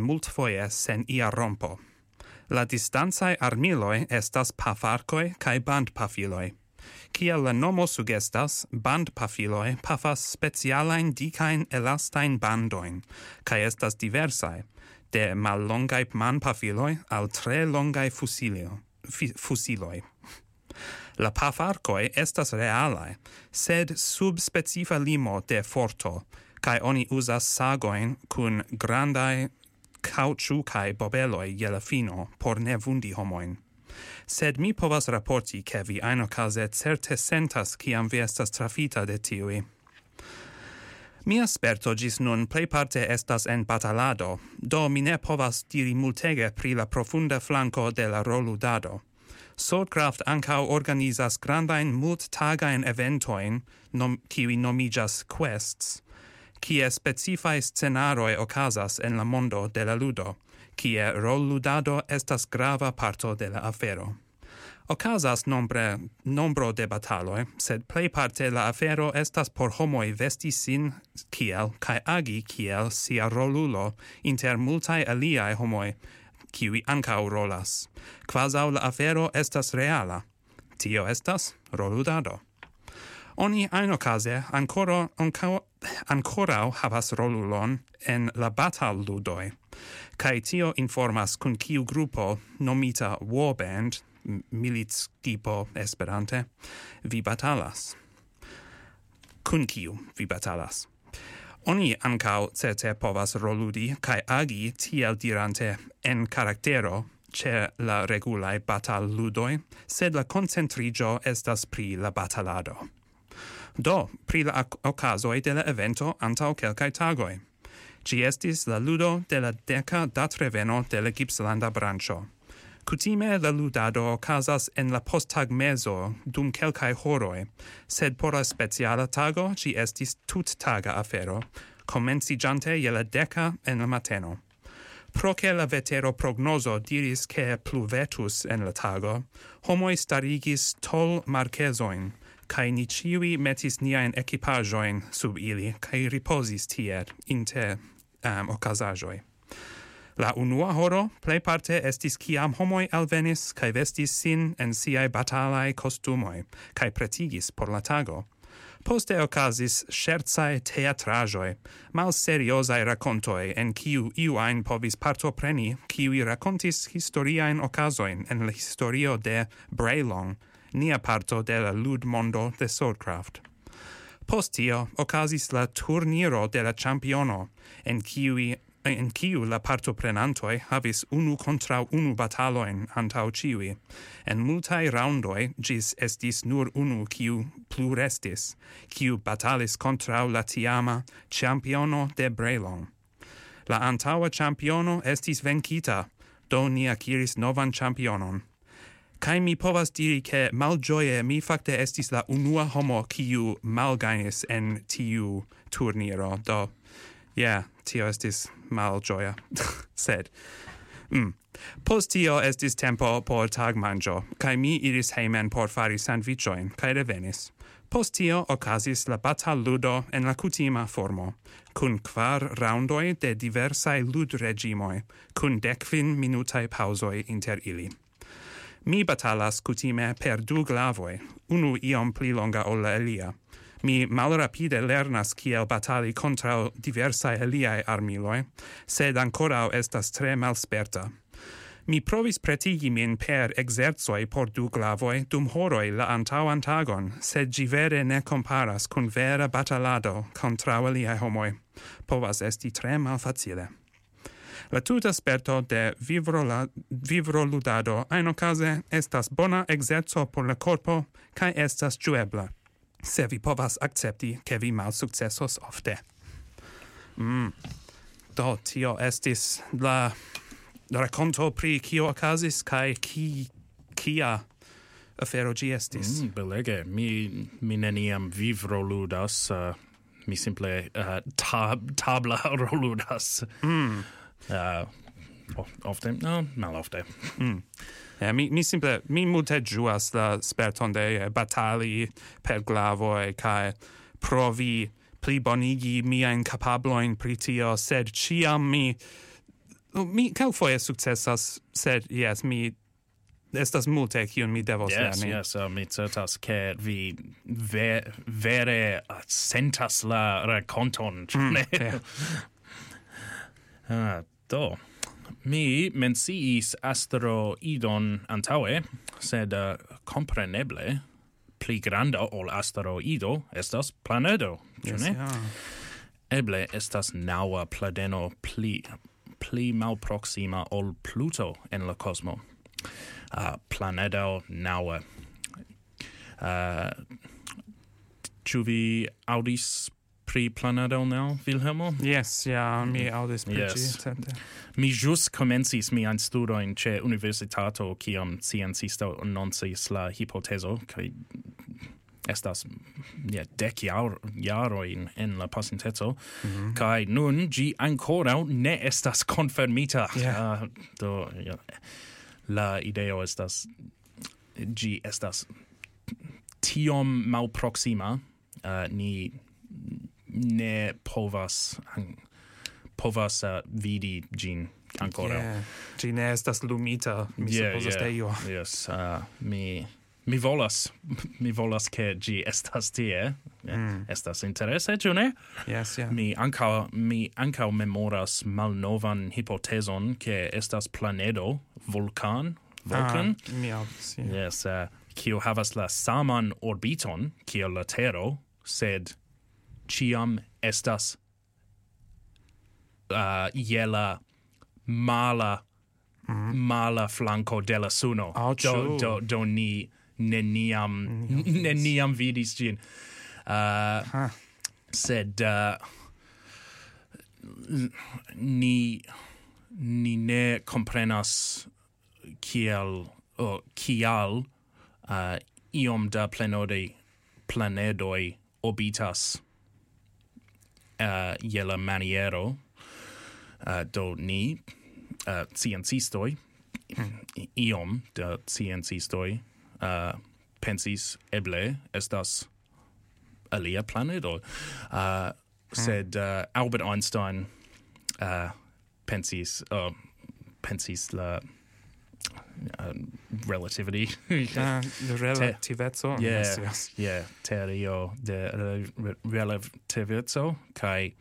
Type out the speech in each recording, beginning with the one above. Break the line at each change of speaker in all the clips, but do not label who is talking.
multfoje sen ia rompo. La distanzae armiloi estas pafarcoi cae bandpafiloi. Kiel la nomo sugestas, bandpafiloi pafas specialain dicain elastain bandoin, cae estas diversae, de mallongai manpafiloi al tre longai fusiloi. La pafarcoi estas realae, sed sub specifa limo de forto, cae oni usas sagoin cun grandai cauciucae bobeloi je la fino por ne vundi homoin. Sed mi povas rapporti che vi ein ocase certe sentas ciam vi estas trafita de tiui. Mia sperto gis nun plejparte estas en batalado, do mi ne povas diri multege pri la profunda flanco de la roludado. Swordcraft ancau organizas grandain multtagain eventoin, kiwi nomigas quests, kie specifae scenaroi ocasas en la mondo de la ludo, kie rolludado estas grava parto de la afero. Ocasas nombro de bataloi, sed plejparte la afero estas por homoi vesti sin kiel, cae agi kiel sia rolulo inter multae aliae homoi, kiwi ancau rolas. Quasau la afero estas reala. Tio estas roludado. Oni ainocase ancorau havas rolulon en la batal-ludoi, cae tio informas cun kiu grupo nomita warband, militskipo esperante, vi batalas. Cun kiu vi batalas. Oni ancau certe povas roludi cae agi tiel dirante en caractero ce la regulae batal-ludoi, sed la concentrigio estas pri la batalado. Do, pri la ocasoi de la evento antau quelcae tagoi. Ci estis la ludo de la 10 datreveno de la Gipslanda brancho. Cutime la ludado ocasas en la posttagmezo dum quelcae horoi, sed por la speciala tago ci estis tut-taga afero, comencigiante je la 10 en la mateno. Proque la vetero prognoso diris che pluvetus en la tago, homoi starigis tol marchesoin, cae ni ciui metis niaen equipagioin sub ili, cae riposis tier inter ocasajoi. La unua horo plejparte estis ciam homoi alvenis cae vestis sin en siae batalae costumoi, cae pretigis por la tago. Poste ocasis scherzae teatrajoi, mal seriosae racontoi, en ciu iuain povis partopreni, ciui racontis historiaen ocasoin en la historio de Braylong, nia parto de la lud mondo de Swordcraft. Post tio ocasis la turniro de la championo, en ciu la partoprenantoi havis unu contra unu bataloin antau ciui. En multae roundoi gis estis nur unu ciu plurestis, ciu batalis contra la tiama championo de Braylong. La antaua championo estis vencita, do ni aciris novan championon. Kai mi povas diri che malgioie mi facte estis la unua homo kiu malgainis en tiu turniro, do, tio estis malgioia, sed. Post tio estis tempo por tagmanĝo, kai mi iris heimen por fari sandviĉojn, kai revenis. Post tio okazis la batal-ludo en la kutima formo, kun 4 raundoj de diversaj ludregimoj, kun 10 minutaj paŭzoj inter ili. Mi batalas kutime per 2 glavoi, unu iom pli longa ol la alia. Mi malrapide lernas kiel batali contra diversae aliae armiloi, sed ancorau estas tre malsperta. Mi provis pretigi min per exerzoi por 2 glavoi dum horoi la antauan tagon, sed gi vere ne comparas cun vera batalado contra aliae homoi. Povas esti tre malfacile. La tuta sperto de vivro ludado ein ocase estas bona exerzo por la corpo cae estas giuebla, se vi povas accepti che vi mal successos ofte. Do, tio estis la raconto pri cio ocasis cae kia afero gi estis.
Belege, mi neniam vivro ludas, mi simple tabla roludas. Ofte? No, malofte.
Mi multe giuas la sperton de batali per glavoi cae provi pli bonigi miain capabloin pri tio, sed ciam mi Mi kelkfoje sukcesas, sed yes, mi estas multe kiun mi devos lerni.
Yes, mi certas ke vi vere sentas la rakonton. Do, mi menciis asteroidon antaŭe, sed kompreneble pli granda ol asteroido estas planedo, ĉu
Yes,
ne?
ja.
Eble estas naŭa planedeno pli malproxima ol Pluto en la kosmo. Planedo naŭa. Ĉu vi aŭdis pri planedo naŭ, Vilhelmo?
Yes, ja, mi aŭdis pri
Yes.
ĝi, certe.
Mi ĵus komencis miajn studojn ĉe universitato kiam sciencisto anoncis la hipotezo kaj estas 10 jarojn en la pasinteco kaj nun ĝi ankoraŭ ne estas konfirmita.
Yeah.
Do la ideo estas ĝi estas tiom malproxima ni ne povas vidi ĝin ankoraŭ.
Yeah. Ĝi ne estas lumita, mi supozas de io.
Yes, mi volas ke ĝi estas tie. Estas interese, ĉu ne?
Yes, ja.
Mi ankaŭ memoras malnovan hipotezon ke estas planedo Vulcan.
Mi aŭdis, ja.
Yes, kiu havas la saman orbiton kiel la Tero, sed ĉiam estas je la mala flanco de la suno. Do ni neniam vidis ĝin. Sed ni ne komprenas kial iom da planedoj orbitas je la maniero do ni sciencistoj iom da sciencistoj pensis eble estas alia planedo sed Albert Einstein pensis la relativity.
Relativeco. Yes.
Teorio de relativeco kaj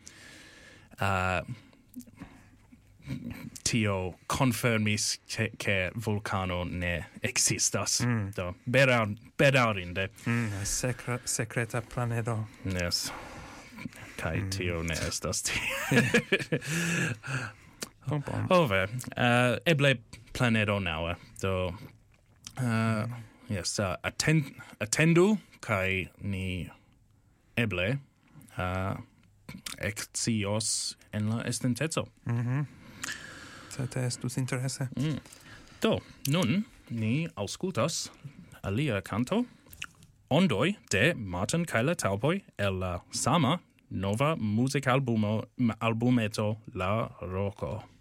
tio confirmis ke vulcano ne existas. Do bedaŭrinde.
Sekreta planedo.
Yes. Kaj tio ne estas tie. Ove, eble planedo naŭa. Do yes, attendu kaj ni eble ekscios en la estonteco.
Certe estus interese.
Do, nun ni aŭskultas alia kanto, Ondoj de Martin kaj la Taŭpoj el la sama nova muzikalbumeto La Roko.